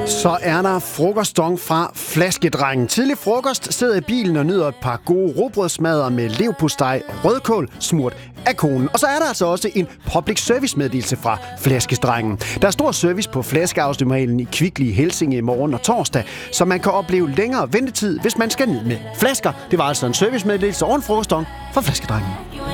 Så er der frokostdong fra Flaskedrengen. Tidlig frokost, sidder i bilen og nyder et par gode rugbrødsmadder med leverpostej og rødkål smurt af konen. Og så er der altså også en public service meddelelse fra Flaskedrengen. Der er stor service på flaskeautomaten i Kvickly i Helsinge i morgen og torsdag, så man kan opleve længere ventetid, hvis man skal ned med flasker. Det var altså en servicemeddelelse og en frokostdong fra Flaskedrengen.